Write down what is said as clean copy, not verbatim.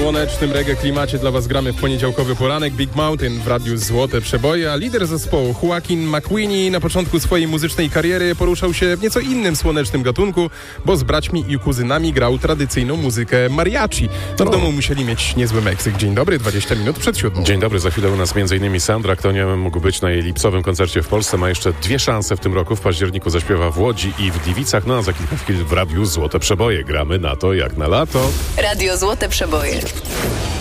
słonecznym reggae klimacie dla Was gramy w poniedziałkowy poranek. Big Mountain w radiu Złote Przeboje, a lider zespołu Joaquin McWeeny na początku swojej muzycznej kariery poruszał się w nieco innym słonecznym gatunku, bo z braćmi i kuzynami grał tradycyjną muzykę mariachi. W domu musieli mieć niezły Meksyk. Dzień dobry, 20 minut przed 7. Dzień dobry, za chwilę u nas m.in. Sandra, kto nie mógł być na jej lipcowym koncercie w Polsce, ma jeszcze 2 szanse w tym roku. W październiku zaśpiewa w Łodzi i w Gliwicach, no a za kilka chwil w radiu Złote Przeboje. Gramy na to jak na lato. Radio Złote Przeboje.